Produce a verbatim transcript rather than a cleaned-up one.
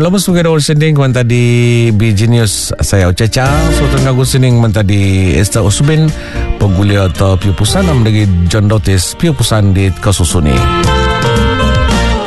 Hello mas mungkin awal sending man tadi B Genius saya Ocaca so tengah gu sending man tadi Esther Usubin pegulia atau piupusan am lagi John Dotis piupusan di kasusuni.